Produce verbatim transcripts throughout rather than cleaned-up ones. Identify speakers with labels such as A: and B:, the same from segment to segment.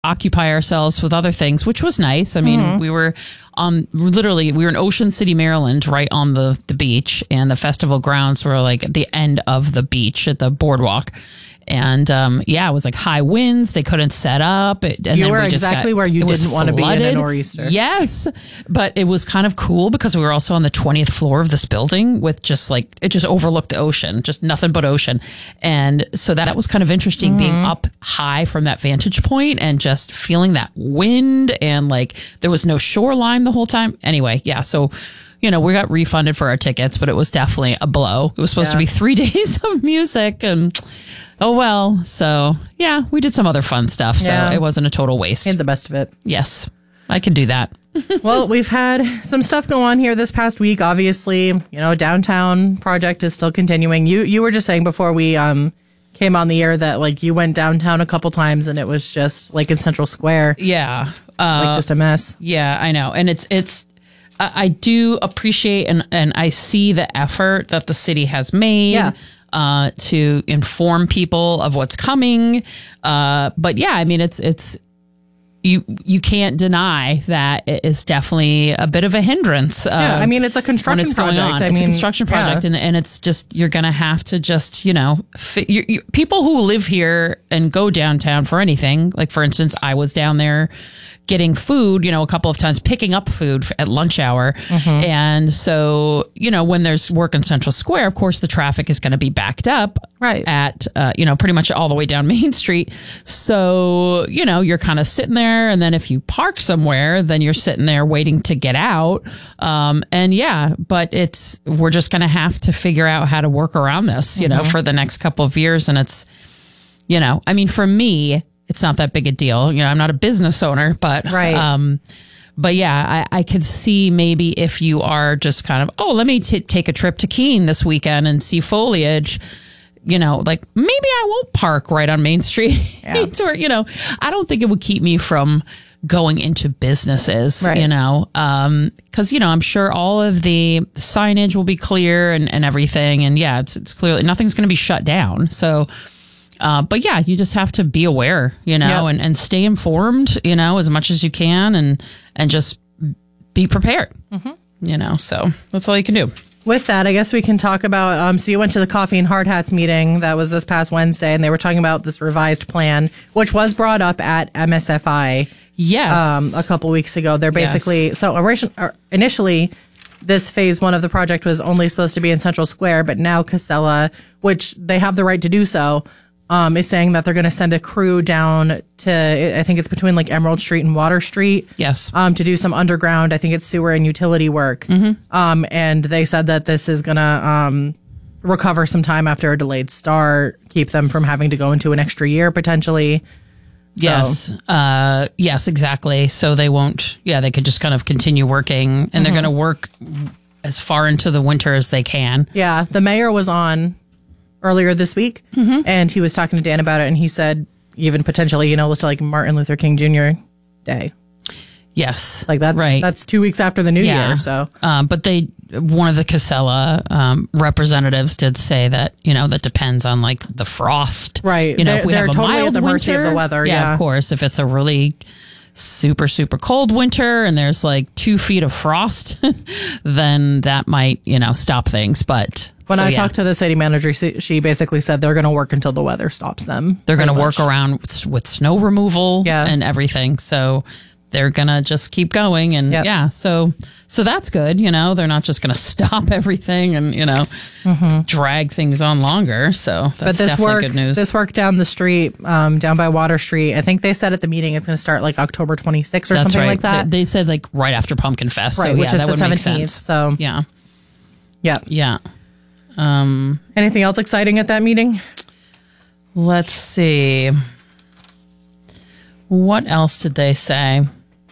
A: occupy ourselves with other things, which was nice. I mean, mm-hmm. we were um literally we were in Ocean City, Maryland, right on the the beach, and the festival grounds were like at the end of the beach at the boardwalk. And um, yeah, it was like high winds. They couldn't set up. It, and
B: you
A: then
B: were
A: we just
B: exactly
A: got,
B: where you didn't want to be in a nor'easter.
A: Yes. But it was kind of cool because we were also on the twentieth floor of this building with just like, it just overlooked the ocean, just nothing but ocean. And so that, that was kind of interesting, mm-hmm. being up high from that vantage point and just feeling that wind, and like there was no shoreline the whole time. Anyway, yeah. So, you know, we got refunded for our tickets, but it was definitely a blow. It was supposed yeah. to be three days of music, and oh well. So yeah, we did some other fun stuff. So yeah. it wasn't a total waste.
B: Made the best of it.
A: Yes, I can do that.
B: Well, we've had some stuff go on here this past week. Obviously, you know, downtown project is still continuing. You you were just saying before we um came on the air that like you went downtown a couple times and it was just like in Central Square.
A: Yeah, uh,
B: like just a mess.
A: Yeah, I know, and it's it's. I do appreciate and, and I see the effort that the city has made
B: yeah.
A: uh, to inform people of what's coming. Uh, but yeah, I mean, it's it's you you can't deny that it is definitely a bit of a hindrance. Uh,
B: yeah, I mean, it's a construction
A: it's
B: project.
A: I
B: it's
A: mean,
B: a
A: construction project, yeah. and and it's just you're gonna have to just you know fi- you, you, people who live here and go downtown for anything. Like for instance, I was down there getting food, you know, a couple of times, picking up food at lunch hour. Mm-hmm. And so, you know, when there's work in Central Square, of course, the traffic is going to be backed up
B: right
A: at, uh, you know, pretty much all the way down Main Street. So, you know, you're kind of sitting there. And then if you park somewhere, then you're sitting there waiting to get out. Um, and yeah, but it's, we're just going to have to figure out how to work around this, you mm-hmm. know, for the next couple of years. And it's, you know, I mean, for me, it's not that big a deal. You know, I'm not a business owner, but,
B: right.
A: um, but yeah, I, I could see maybe if you are just kind of, oh, let me t- take a trip to Keene this weekend and see foliage, you know, like maybe I won't park right on Main Street. Yeah. Or, you know, I don't think it would keep me from going into businesses, right. you know, um, cause, you know, I'm sure all of the signage will be clear and, and everything. And yeah, it's, it's clearly nothing's going to be shut down. So, Uh, but yeah, you just have to be aware, you know, yep. and, and stay informed, you know, as much as you can, and and just be prepared, mm-hmm. you know. So that's all you can do.
B: With that, I guess we can talk about, um, so you went to the Coffee and Hard Hats meeting that was this past Wednesday, and they were talking about this revised plan, which was brought up at M S F I
A: yes.
B: um, a couple weeks ago. They're basically, yes. so initially, this phase one of the project was only supposed to be in Central Square, but now Casella, which they have the right to do so, Um, is saying that they're going to send a crew down to, I think it's between like Emerald Street and Water Street.
A: Yes.
B: Um, to do some underground, I think it's sewer and utility work. Mm-hmm. Um, and they said that this is going to um, recover some time after a delayed start, keep them from having to go into an extra year potentially. So.
A: Yes. Uh, yes, exactly. So they won't, yeah, they could just kind of continue working, and mm-hmm. they're going to work as far into the winter as they can.
B: Yeah. The mayor was on earlier this week, mm-hmm. and he was talking to Dan about it, and he said even potentially, you know, to like Martin Luther King Junior Day.
A: Yes,
B: like that's
A: right.
B: that's two weeks after the new
A: yeah.
B: year. So,
A: um, but they one of the Casella um, representatives did say that you know that depends on like the frost,
B: right?
A: You know,
B: they're,
A: if we
B: they're
A: have a
B: totally
A: mild
B: at the mercy
A: winter,
B: of the weather.
A: Yeah,
B: yeah,
A: of course. If it's a really super super cold winter and there's like two feet of frost, then that might you know stop things. But
B: when
A: so,
B: I
A: yeah.
B: talked to the city manager, she basically said they're going to work until the weather stops them.
A: They're going to work around with, with snow removal
B: yeah.
A: and everything. So they're going to just keep going. And yep. yeah, so so that's good. You know, they're not just going to stop everything and, you know, mm-hmm. drag things on longer. So that's but this definitely
B: work,
A: good news.
B: This work down the street, um, down by Water Street, I think they said at the meeting it's going to start like October twenty-sixth or that's something
A: right.
B: like that.
A: They, they said like right after Pumpkin Fest.
B: Right,
A: so,
B: which
A: yeah,
B: is
A: that
B: the
A: would make
B: seventeenth.
A: sense.
B: So
A: yeah.
B: Yeah.
A: Yeah. Um,
B: Anything else exciting at that meeting?
A: Let's see. What else did they say?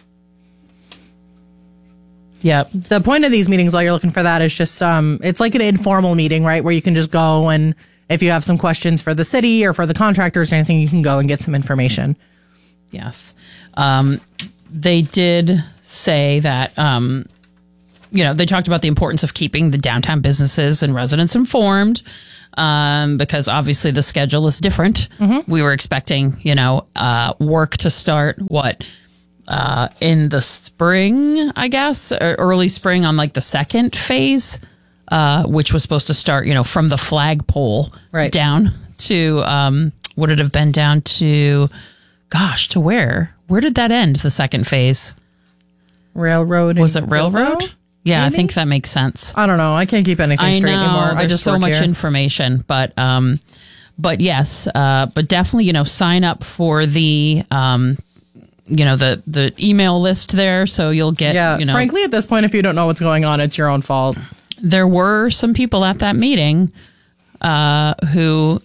A: Yep.
B: The point of these meetings while you're looking for that is just, um, it's like an informal meeting, right? Where you can just go and if you have some questions for the city or for the contractors or anything, you can go and get some information.
A: Yes. Um, they did say that, um, you know, they talked about the importance of keeping the downtown businesses and residents informed. Um, because obviously the schedule is different. Mm-hmm. We were expecting, you know, uh, work to start what, uh, in the spring, I guess, or early spring on like the second phase, uh, which was supposed to start, you know, from the flagpole
B: right.
A: down to, um, would it have been down to, gosh, to where? Where did that end, the second phase?
B: Railroad.
A: Was it railroad? railroad? Yeah, Maybe? I think that makes sense.
B: I don't know. I can't keep anything
A: I
B: straight
A: know,
B: anymore. I
A: There's
B: just
A: so much
B: here.
A: information, but um, but yes, uh, but definitely, you know, sign up for the um, you know, the the email list there, so you'll get.
B: Yeah,
A: you know,
B: frankly, at this point, if you don't know what's going on, it's your own fault.
A: There were some people at that meeting uh, who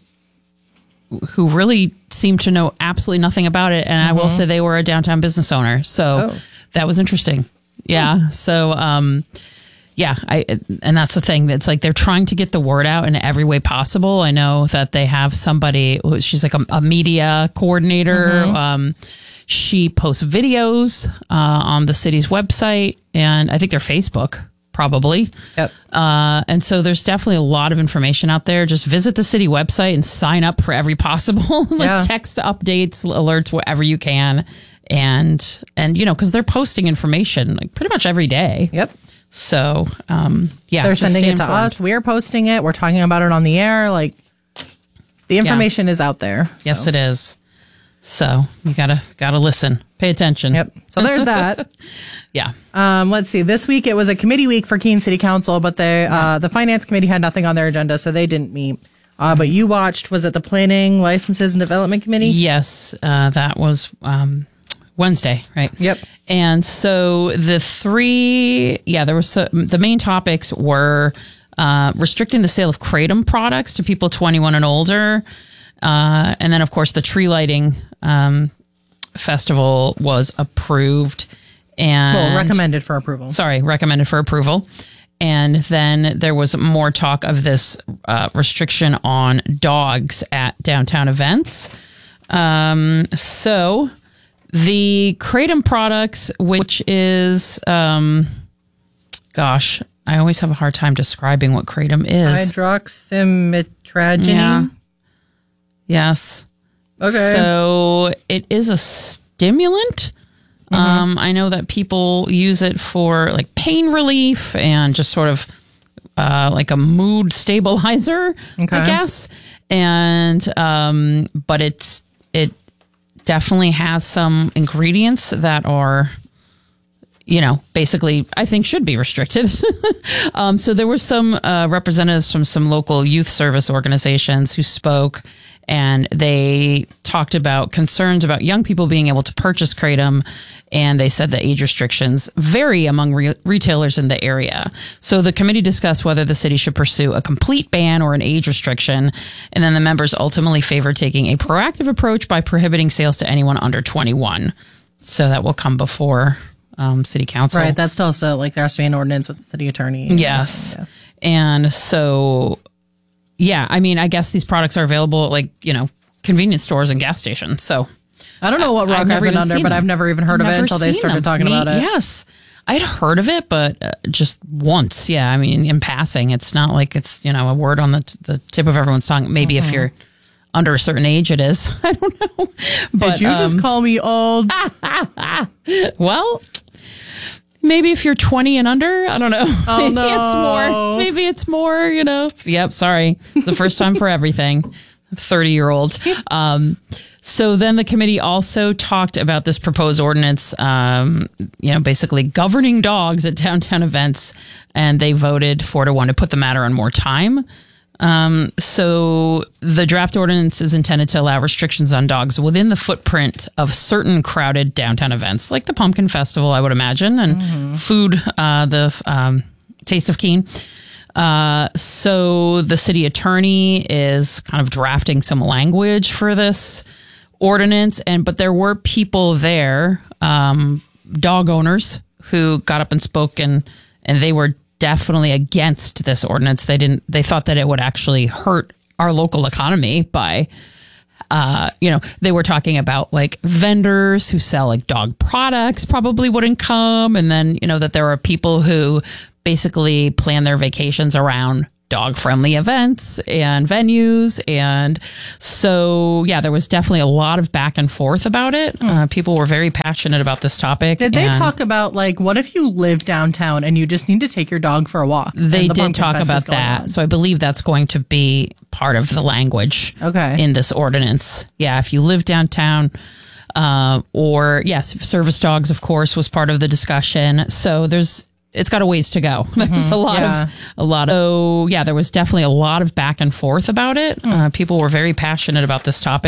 A: who really seemed to know absolutely nothing about it, and mm-hmm. I will say they were a downtown business owner, so oh. that was interesting. Yeah. Hmm. So, um, yeah, I, and that's the thing. It's like they're trying to get the word out in every way possible. I know that they have somebody, she's like a, a media coordinator. Mm-hmm. Um, she posts videos, uh, on the city's website and I think their Facebook probably.
B: Yep.
A: Uh, and so there's definitely a lot of information out there. Just visit the city website and sign up for every possible like yeah. text updates, alerts, whatever you can. And, and, you know, cause they're posting information like pretty much every day.
B: Yep.
A: So, um, yeah,
B: they're sending it to informed. us. We're posting it. We're talking about it on the air. Like the information yeah. is out there.
A: Yes,
B: so.
A: it is. So you gotta, gotta listen, pay attention.
B: Yep. So there's that.
A: yeah.
B: Um, let's see. This week it was a committee week for Keene City Council, but they, yeah. uh, the finance committee had nothing on their agenda, so they didn't meet. Uh, but you watched, was it the Planning, Licenses and Development Committee?
A: Yes. Uh, that was, um, Wednesday, right?
B: Yep.
A: And so the three, yeah, there was so, the main topics were uh, restricting the sale of kratom products to people twenty-one and older, uh, and then of course the tree lighting um, festival was approved and
B: well recommended for approval.
A: Sorry, recommended for approval. And then there was more talk of this uh, restriction on dogs at downtown events. Um, so. The kratom products, which is, um, gosh, I always have a hard time describing what kratom is.
B: Hydroxymitragine.
A: Yeah. Yes.
B: Okay.
A: So it is a stimulant. Mm-hmm. Um, I know that people use it for like pain relief and just sort of uh, like a mood stabilizer, okay. I guess. And um, but it's it. definitely has some ingredients that are, you know, basically I think should be restricted. um, so there were some uh, representatives from some local youth service organizations who spoke, and they talked about concerns about young people being able to purchase kratom, and they said that age restrictions vary among re- retailers in the area. So the committee discussed whether the city should pursue a complete ban or an age restriction, and then the members ultimately favored taking a proactive approach by prohibiting sales to anyone under twenty-one. So that will come before um, city council.
B: Right, that's still still like there has to be an ordinance with the city attorney.
A: Yes,
B: yeah.
A: And so. Yeah, I mean, I guess these products are available at, like, you know, convenience stores and gas stations. So
B: I don't know what rock I've, I've been under, but I've never even heard of it until they started them. talking
A: Me,
B: about it.
A: Yes, I'd heard of it, but uh, just once. Yeah, I mean, in passing, it's not like it's, you know, a word on the t- the tip of everyone's tongue. Maybe mm-hmm. if you're under a certain age, it is. I don't know. But,
B: Did you um, just call me old?
A: Well. Maybe if you're twenty and under, I don't know.
B: Oh,
A: maybe
B: no.
A: it's more. Maybe it's more, you know. Yep, sorry. It's the first time for everything. thirty-year-old. Um, so then the committee also talked about this proposed ordinance, um, you know, basically governing dogs at downtown events, and they voted four to one to put the matter on more time. Um, so the draft ordinance is intended to allow restrictions on dogs within the footprint of certain crowded downtown events, like the Pumpkin Festival, I would imagine, and mm-hmm. food, uh, the um, Taste of Keene. Uh, so the city attorney is kind of drafting some language for this ordinance, and but there were people there, um, dog owners, who got up and spoke, and and they were definitely against this ordinance. They didn't. They thought that it would actually hurt our local economy by, uh, you know, they were talking about like vendors who sell like dog products probably wouldn't come, and then you know that there are people who basically plan their vacations around dog-friendly events and venues. And so, yeah, there was definitely a lot of back and forth about it. Uh, people were very passionate about this topic.
B: Did they
A: and
B: talk about, like, what if you live downtown and you just need to take your dog for a walk?
A: They
B: the
A: did
B: Pumpkin
A: talk
B: Fest is
A: about
B: going
A: that.
B: on?
A: So I believe that's going to be part of the language
B: Okay.
A: in this ordinance. Yeah, if you live downtown, uh, or yes, service dogs, of course, was part of the discussion. So there's it's got a ways to go. There's a lot
B: yeah.
A: of a lot of oh yeah, there was definitely a lot of back and forth about it. Uh, people were very passionate about this topic.